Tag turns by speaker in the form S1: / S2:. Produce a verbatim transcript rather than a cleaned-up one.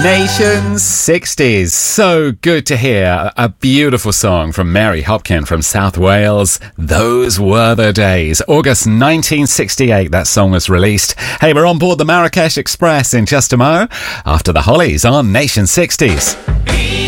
S1: Nation sixties. So good to hear. A beautiful song from Mary Hopkin from South Wales. Those were the days. August nineteen sixty-eight, that song was released. Hey, we're on board the Marrakesh Express in just a mo after the Hollies on Nation sixties.